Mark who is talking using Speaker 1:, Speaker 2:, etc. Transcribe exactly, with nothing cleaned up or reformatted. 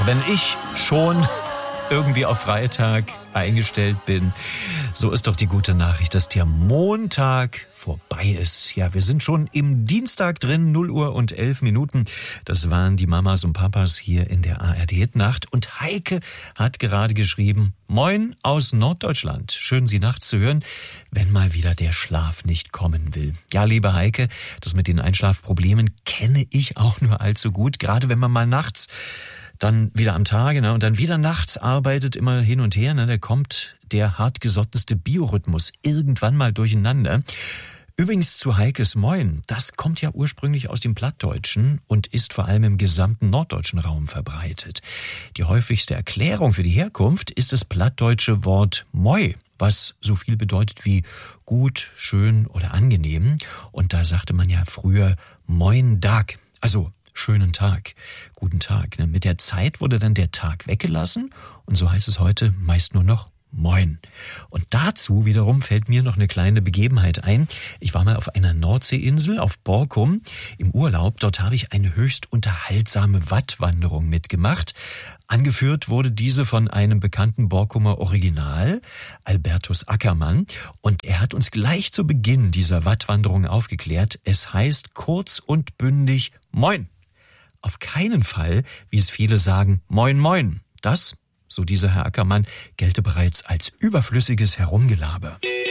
Speaker 1: Wenn ich schon irgendwie auf Freitag eingestellt bin, so ist doch die gute Nachricht, dass der Montag vorbei ist. Ja, wir sind schon im Dienstag drin, null Uhr und elf Minuten. Das waren die Mamas und Papas hier in der A R D-Hitnacht. Und Heike hat gerade geschrieben, Moin aus Norddeutschland. Schön, Sie nachts zu hören, wenn mal wieder der Schlaf nicht kommen will. Ja, liebe Heike, das mit den Einschlafproblemen kenne ich auch nur allzu gut. Gerade wenn man mal nachts dann wieder am Tage, ne, und dann wieder nachts arbeitet, immer hin und her, ne, da kommt der hartgesottenste Biorhythmus irgendwann mal durcheinander. Übrigens zu Heikes Moin, das kommt ja ursprünglich aus dem Plattdeutschen und ist vor allem im gesamten norddeutschen Raum verbreitet. Die häufigste Erklärung für die Herkunft ist das plattdeutsche Wort Moi, was so viel bedeutet wie gut, schön oder angenehm. Und da sagte man ja früher Moin Dag, also schönen Tag, guten Tag. Mit der Zeit wurde dann der Tag weggelassen und so heißt es heute meist nur noch Moin. Und dazu wiederum fällt mir noch eine kleine Begebenheit ein. Ich war mal auf einer Nordseeinsel auf Borkum im Urlaub. Dort habe ich eine höchst unterhaltsame Wattwanderung mitgemacht. Angeführt wurde diese von einem bekannten Borkumer Original, Albertus Ackermann. Und er hat uns gleich zu Beginn dieser Wattwanderung aufgeklärt. Es heißt kurz und bündig Moin. Auf keinen Fall, wie es viele sagen, Moin Moin. Das, so dieser Herr Ackermann, gelte bereits als überflüssiges Herumgelaber.